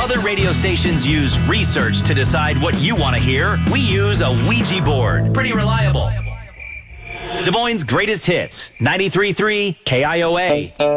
Other radio stations use research to decide what you want to hear. We use a Ouija board. Pretty reliable. Des Moines' greatest hits, 93.3 KIOA.